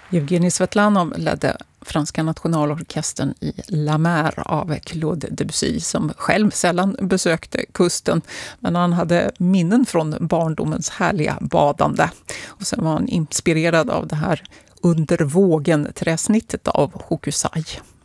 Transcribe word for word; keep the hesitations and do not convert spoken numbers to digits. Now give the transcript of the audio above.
Evgenij Svetlanov ledde franska nationalorkestern i La Mer av Claude Debussy, som själv sällan besökte kusten, men han hade minnen från barndomens härliga badande. Och sen var han inspirerad av det här under vågen träsnittet av Hokusai.